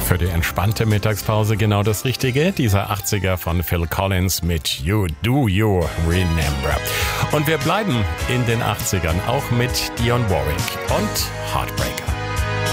Für die entspannte Mittagspause genau das Richtige. Dieser 80er von Phil Collins mit You Do You Remember. Und wir bleiben in den 80ern auch mit Dionne Warwick und Heartbreaker.